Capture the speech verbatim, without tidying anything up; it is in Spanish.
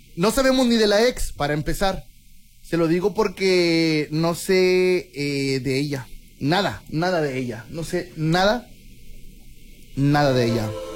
No sabemos ni de la ex, para empezar. Se lo digo porque no sé eh, de ella. Nada, nada de ella. No sé nada, nada de ella.